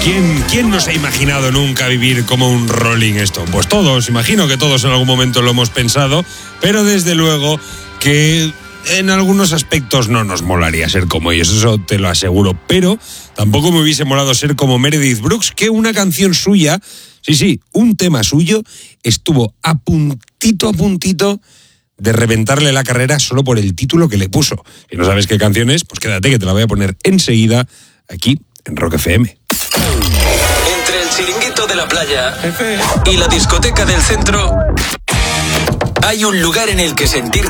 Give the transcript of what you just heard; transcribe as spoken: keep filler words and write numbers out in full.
¿Quién, ¿Quién no se ha imaginado nunca vivir como un Rolling Stone? Pues todos, imagino que todos en algún momento lo hemos pensado, pero desde luego que en algunos aspectos no nos molaría ser como ellos, eso te lo aseguro, pero tampoco me hubiese molado ser como Meredith Brooks, que una canción suya, sí, sí, un tema suyo, estuvo a puntito, a puntito de reventarle la carrera solo por el título que le puso. Si no sabes qué canción es, pues quédate que te la voy a poner enseguida aquí en Rock F M. Entre el chiringuito de la playa y la discoteca del centro hay un lugar en el que sentir